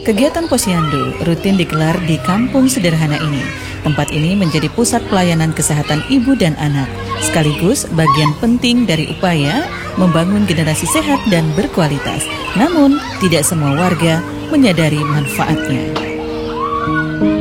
Kegiatan Posyandu rutin digelar di kampung sederhana ini. Tempat ini menjadi pusat pelayanan kesehatan ibu dan anak, sekaligus bagian penting dari upaya membangun generasi sehat dan berkualitas. Namun, tidak semua warga menyadari manfaatnya.